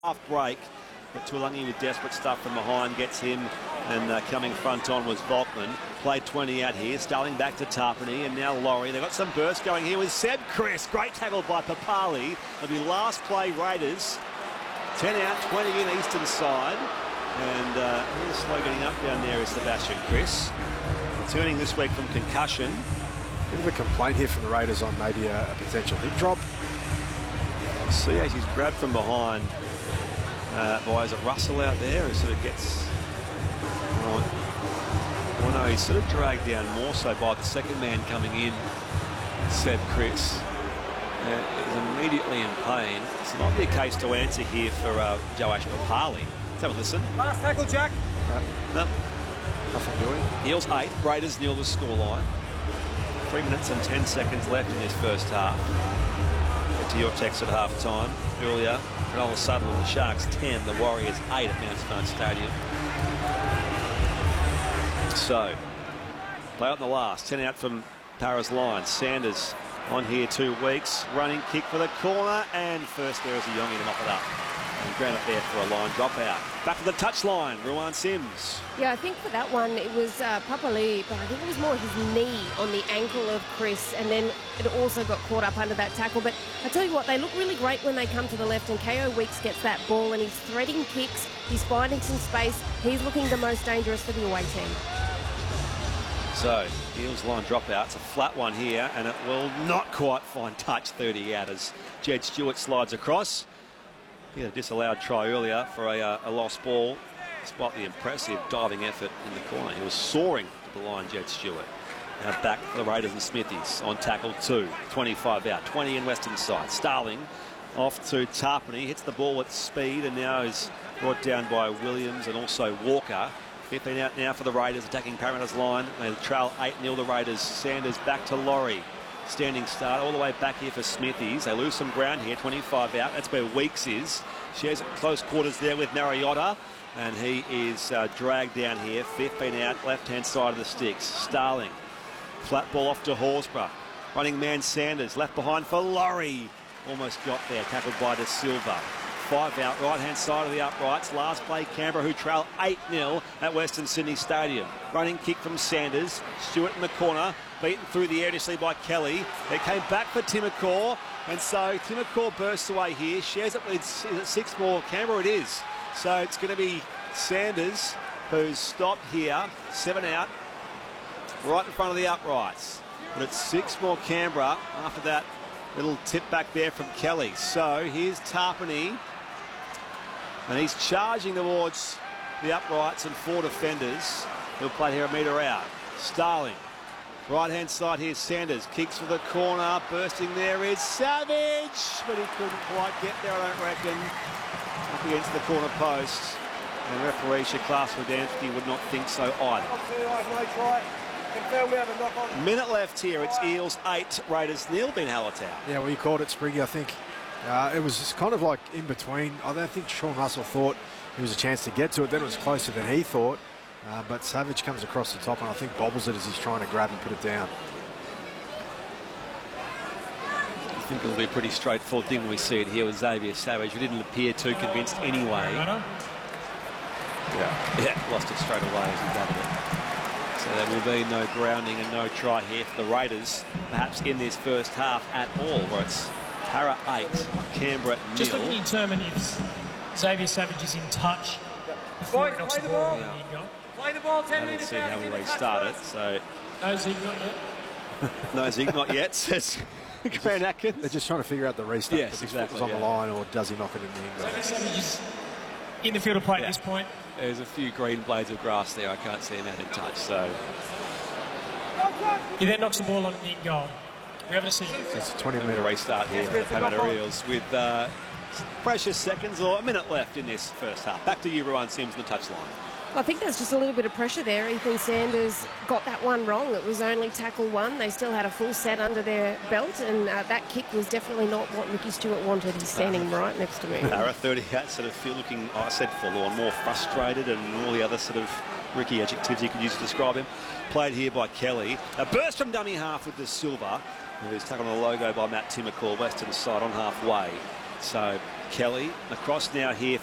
Half break, but Tuilagi with desperate stuff from behind gets him, and coming front on was Volkman. Played 20 out here, Starling back to Tarpany, and now Laurie. They've got some burst going here with Seb Chris. Great tackle by Papali. It'll be last play Raiders. 10 out, 20 in eastern side. And here's slow getting up down there is Sebastian Chris. Returning this week from concussion. Bit of a complaint here from the Raiders on maybe a potential hip drop. See as he's grabbed from behind by, is it Russell out there, who sort of gets on. Well, no, he's sort of dragged down more so by the second man coming in, Seb Chris. Is immediately in pain. It's not be a case to answer here for Joash Papali. Let's have a listen. Last tackle, Jack. No. Nothing doing. Eels 8, Raiders nil the scoreline. 3 minutes and 10 seconds left in this first half. Get to your text at half time earlier. Ronald Sutherland, the Sharks 10, the Warriors 8 at Mount Stone Stadium. So, play out in the last, 10 out from Para's line. Sanders on here 2 weeks. Running kick for the corner, and first there is a Yongi to mop it up. And ground it there for a line dropout. Back to the touchline, Ruan Sims. Yeah, I think for that one it was Papali, but I think it was more his knee on the ankle of Chris, and then it also got caught up under that tackle. But I tell you what, they look really great when they come to the left, and KO Weeks gets that ball and he's threading kicks, he's finding some space, he's looking the most dangerous for the away team. So, Eels line dropout. It's a flat one here, and it will not quite find touch 30 out as Jed Stewart slides across. He had a disallowed try earlier for a lost ball, despite the impressive diving effort in the corner. He was soaring to the line, Jed Stewart. Now back for the Raiders and Smithies on tackle 2. 25 out, 20 in western side. Starling off to Tarpany, hits the ball at speed, and now is brought down by Williams and also Walker. 15 out now for the Raiders, attacking Parramatta's line. They trail 8-0 the Raiders. Sanders back to Laurie. Standing start all the way back here for Smithies. They lose some ground here, 25 out. That's where Weeks is. Shares close quarters there with Mariota, and he is dragged down here. 15 out, left-hand side of the sticks. Starling. Flat ball off to Horsburgh. Running man Sanders, left behind for Laurie. Almost got there, tackled by De Silva. 5 out, right-hand side of the uprights. Last play, Canberra, who trail 8-0 at Western Sydney Stadium. Running kick from Sanders. Stewart in the corner, beaten through the air initially by Kelly. They came back for Timokor, and so Timokor bursts away here. Shares it with 6 more. Canberra it is. So it's going to be Sanders who's stopped here. 7 out, right in front of the uprights. But it's 6 more Canberra after that little tip back there from Kelly. So here's Tarpany. And he's charging towards the uprights and 4 defenders. He'll play here a metre out. Starling. Right-hand side here, Sanders. Kicks for the corner. Bursting there is Savage. But he couldn't quite get there, I don't reckon. Up against the corner post. And referee Shaklas Wodanski would not think so either. Minute left here. It's Eels 8, Raiders nil. Ben Hallertau. Yeah, well, you called it, Spriggy. I think it was just kind of like in between. I don't think Sean Russell thought there was a chance to get to it. Then it was closer than he thought. But Savage comes across the top and I think bobbles it as he's trying to grab and put it down. I think it'll be a pretty straightforward thing when we see it here with Xavier Savage, who didn't appear too convinced anyway. Yeah, lost it straight away as he gathered it. So there will be no grounding and no try here for the Raiders, perhaps in this first half at all, where it's Para 8, Canberra nil. Just looking to determine if Xavier Savage is in touch before he knocks the ball. Play the ball 10 minutes. See how we restart it. So no Zig not yet. No Zig not yet, says Grant Atkins. They're just trying to figure out the restart. Yes, exactly. If on the line, or does he knock it in the end? Savage is in the field of play at this point. There's a few green blades of grass there. I can't see him out in touch. So he then knocks the ball on the goal. We haven't seen it. It's a 20-metre restart here for the Parramatta Eels with precious seconds or a minute left in this first half. Back to you, Ruan Sims, the touchline. I think there's just a little bit of pressure there. Ethan Sanders got that one wrong. It was only tackle 1. They still had a full set under their belt, and that kick was definitely not what Ricky Stewart wanted. He's standing right next to me. Para 30 out, sort of looking, I said forlorn, more frustrated, and all the other sort of Ricky adjectives you could use to describe him. Played here by Kelly. A burst from dummy half with De Silva, who's taken on the logo by Matt Timokor, western side on halfway. So Kelly. Across now here